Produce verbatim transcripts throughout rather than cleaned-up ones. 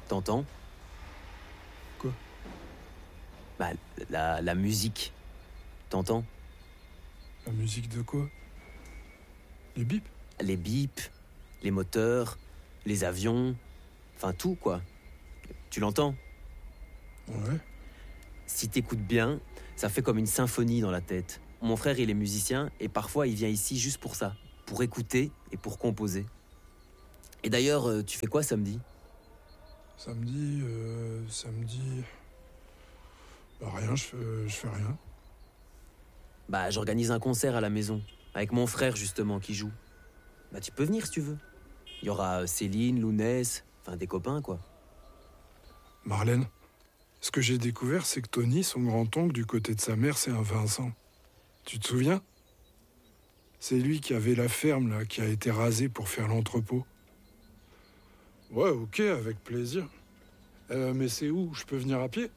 T'entends? Quoi? Bah, la, la musique. T'entends? La musique de quoi? Les bips? Les bips, les moteurs, les avions, enfin tout quoi. Tu l'entends? Ouais. Si t'écoutes bien, ça fait comme une symphonie dans la tête. Mon frère, il est musicien et parfois il vient ici juste pour ça, pour écouter et pour composer. Et d'ailleurs, euh, tu fais quoi samedi? Samedi, euh, samedi... Bah rien, je fais, je fais rien. Bah, j'organise un concert à la maison, avec mon frère justement qui joue. Bah, tu peux venir si tu veux. Il y aura euh, Céline, Lounès, enfin des copains quoi. Marlène, ce que j'ai découvert, c'est que Tony, son grand-oncle, du côté de sa mère, c'est un Vincent. Tu te souviens? C'est lui qui avait la ferme, là, qui a été rasée pour faire l'entrepôt. Ouais, ok, avec plaisir. Euh, mais c'est où? Je peux venir à pied?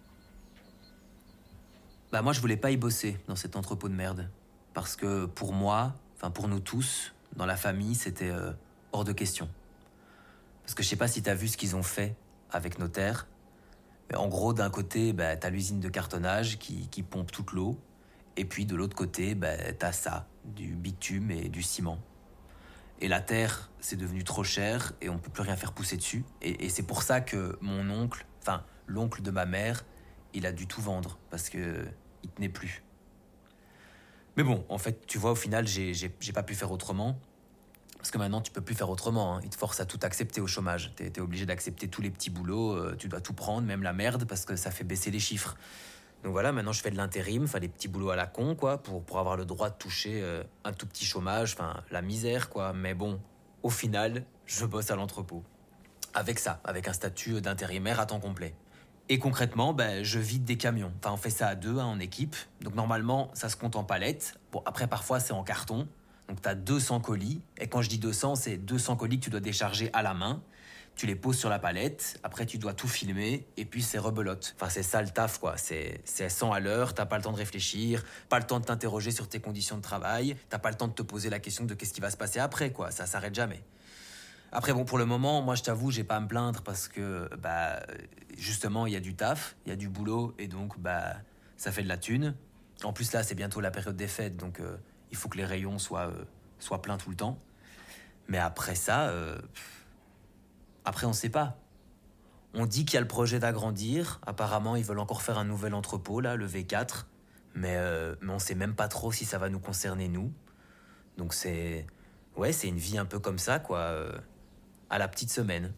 Bah moi je voulais pas y bosser dans cet entrepôt de merde. Parce que pour moi, enfin pour nous tous, dans la famille, c'était euh, hors de question. Parce que je sais pas si t'as vu ce qu'ils ont fait avec nos terres. Mais en gros, d'un côté, bah, t'as l'usine de cartonnage qui, qui pompe toute l'eau. Et puis de l'autre côté, bah, t'as ça, du bitume et du ciment. Et la terre, c'est devenu trop cher et on peut plus rien faire pousser dessus. Et, et c'est pour ça que mon oncle, enfin l'oncle de ma mère, il a dû tout vendre parce que il tenait plus. Mais bon, en fait, tu vois, au final, j'ai, j'ai, j'ai pas pu faire autrement. Parce que maintenant, tu peux plus faire autrement. Hein. Ils te forcent à tout accepter au chômage. T'es, t'es obligé d'accepter tous les petits boulots. Euh, tu dois tout prendre, même la merde, parce que ça fait baisser les chiffres. Donc voilà, maintenant, je fais de l'intérim, enfin, les petits boulots à la con, quoi, pour, pour avoir le droit de toucher euh, un tout petit chômage, enfin, la misère, quoi. Mais bon, au final, je bosse à l'entrepôt. Avec ça, avec un statut d'intérimaire à temps complet. Et concrètement, ben, je vide des camions. Enfin, on fait ça à deux, hein, en équipe. Donc normalement, ça se compte en palettes. Bon, après, parfois, c'est en carton. Donc t'as deux cents colis. Et quand je dis deux cents, c'est deux cents colis que tu dois décharger à la main. Tu les poses sur la palette. Après, tu dois tout filmer. Et puis, c'est rebelote. Enfin, c'est ça le taf, quoi. C'est, c'est cent à l'heure. T'as pas le temps de réfléchir. Pas le temps de t'interroger sur tes conditions de travail. T'as pas le temps de te poser la question de qu'est-ce qui va se passer après, quoi. Ça s'arrête jamais. Après, bon, pour le moment, moi, je t'avoue, j'ai pas à me plaindre parce que, bah, justement, il y a du taf, il y a du boulot, et donc, bah, ça fait de la thune. En plus, là, c'est bientôt la période des fêtes, donc euh, il faut que les rayons soient, euh, soient pleins tout le temps. Mais après ça, euh, après, on sait pas. On dit qu'il y a le projet d'agrandir. Apparemment, ils veulent encore faire un nouvel entrepôt, là, le V quatre. Mais, euh, mais on sait même pas trop si ça va nous concerner, nous. Donc c'est... Ouais, c'est une vie un peu comme ça, quoi. euh, à la petite semaine.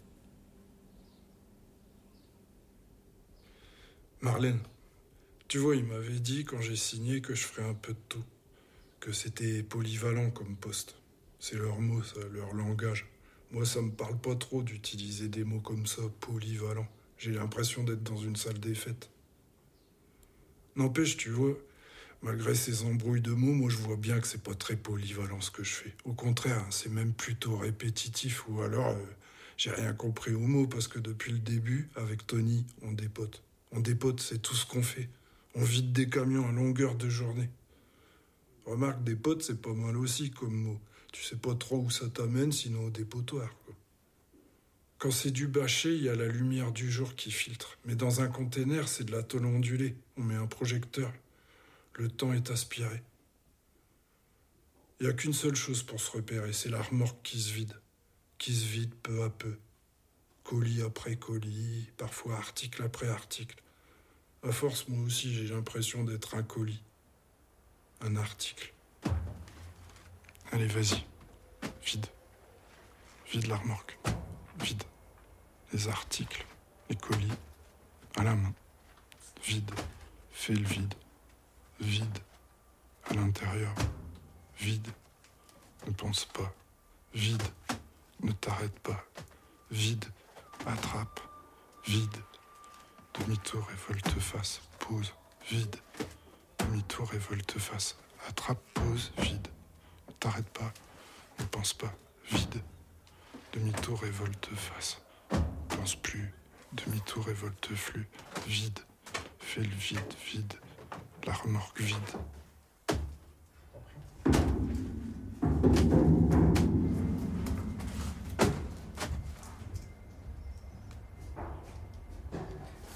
Marlène, tu vois, il m'avait dit quand j'ai signé que je ferais un peu de tout. Que c'était polyvalent comme poste. C'est leur mot, ça, leur langage. Moi, ça me parle pas trop d'utiliser des mots comme ça, polyvalent. J'ai l'impression d'être dans une salle des fêtes. N'empêche, tu vois, malgré ces embrouilles de mots, moi je vois bien que c'est pas très polyvalent ce que je fais. Au contraire, hein, c'est même plutôt répétitif, ou alors euh, j'ai rien compris aux mots parce que depuis le début, avec Tony, on dépote. On dépote, c'est tout ce qu'on fait. On vide des camions à longueur de journée. Remarque, des potes, c'est pas mal aussi comme mot. Tu sais pas trop où ça t'amène, sinon au dépotoir, quoi. Quand c'est du bâché, il y a la lumière du jour qui filtre. Mais dans un container, c'est de la tôle ondulée. On met un projecteur. Le temps est aspiré. Il n'y a qu'une seule chose pour se repérer, c'est la remorque qui se vide. Qui se vide peu à peu. Colis après colis, parfois article après article. À force, moi aussi, j'ai l'impression d'être un colis. Un article. Allez, vas-y. Vide. Vide la remorque. Vide. Les articles, les colis, à la main. Vide. Fais le vide. Vide. À l'intérieur. Vide. Ne pense pas. Vide. Ne t'arrête pas. Vide. Attrape. Vide. Demi-tour et volte-face. Pause. Vide. Demi-tour et volte-face. Attrape, pause, vide. Ne t'arrête pas. Ne pense pas. Vide. Demi-tour et volte-face. Pense plus. Demi-tour et volte-flux. Vide. Fais le vide, vide. La remorque vide.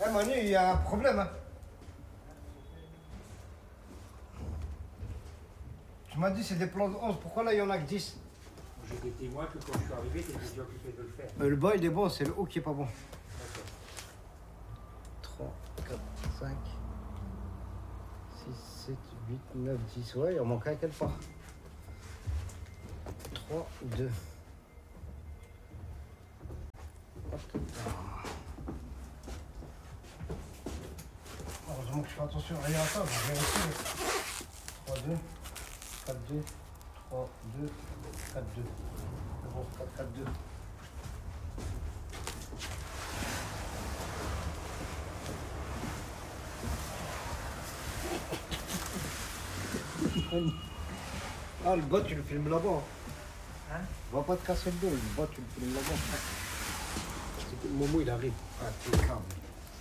Eh Manu, il y a un problème, hein. Tu m'as dit c'est des plans de onze, pourquoi là il y en a que dix? J'étais témoin que quand je suis arrivé, t'étais déjà occupé de le faire. euh, Le bas il est bon, c'est le haut qui est pas bon. D'accord. trois, quatre, cinq, six, sept, huit, neuf, dix. Ouais, il en manque un quelque part. trois, deux. Heureusement que je fais attention à rien à ça, je vais vérifier. trois, deux, quatre, deux, trois, deux, quatre, deux. C'est bon, quatre, quatre, deux. Ah, le bas, tu le filmes là-bas. Hein? Va pas te casser le dos, le bas, tu le filmes là-bas. C'est que le moment il arrive. Ah, t'es câble.